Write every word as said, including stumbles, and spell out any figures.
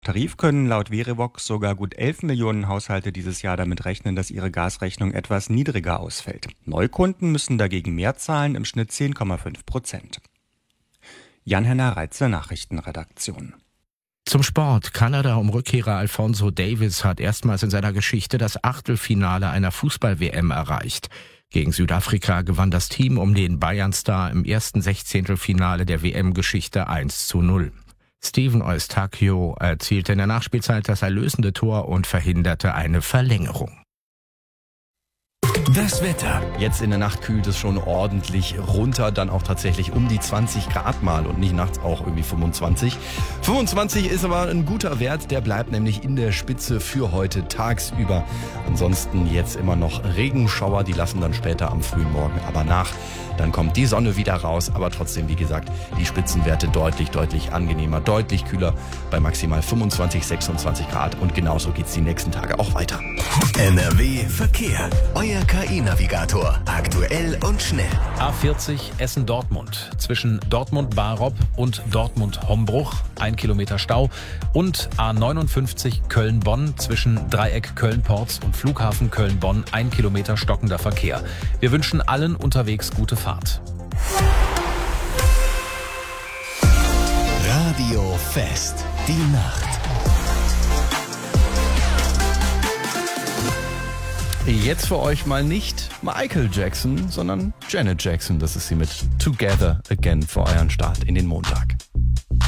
Tarif können laut Verivox sogar gut elf Millionen Haushalte dieses Jahr damit rechnen, dass ihre Gasrechnung etwas niedriger ausfällt. Neukunden müssen dagegen mehr zahlen, im Schnitt zehn Komma fünf Prozent. Jan-Henner Reitze, Nachrichtenredaktion. Zum Sport. Kanada um Rückkehrer Alphonso Davies hat erstmals in seiner Geschichte das Achtelfinale einer Fußball-W M erreicht. Gegen Südafrika gewann das Team um den Bayern-Star im ersten Sechzehntelfinale der W M-Geschichte eins zu null. Steven Eustáquio erzielte in der Nachspielzeit das erlösende Tor und verhinderte eine Verlängerung. Das Wetter. Jetzt in der Nacht kühlt es schon ordentlich runter, dann auch tatsächlich um die zwanzig Grad mal und nicht nachts auch irgendwie fünfundzwanzig. fünfundzwanzig ist aber ein guter Wert, der bleibt nämlich in der Spitze für heute tagsüber. Ansonsten jetzt immer noch Regenschauer, die lassen dann später am frühen Morgen aber nach. Dann kommt die Sonne wieder raus, aber trotzdem, wie gesagt, die Spitzenwerte deutlich, deutlich angenehmer, deutlich kühler bei maximal fünfundzwanzig, sechsundzwanzig Grad und genauso geht's die nächsten Tage auch weiter. N R W Verkehr. Euer K I-Navigator. Aktuell und schnell. A vierzig Essen-Dortmund. Zwischen Dortmund-Barob und Dortmund-Hombruch. Ein Kilometer Stau. Und A neunundfünfzig Köln-Bonn. Zwischen Dreieck Köln-Porz und Flughafen Köln-Bonn. Ein Kilometer stockender Verkehr. Wir wünschen allen unterwegs gute Fahrt. Radio Fest. Die Nacht. Jetzt für euch mal nicht Michael Jackson, sondern Janet Jackson. Das ist sie mit Together Again für euren Start in den Montag.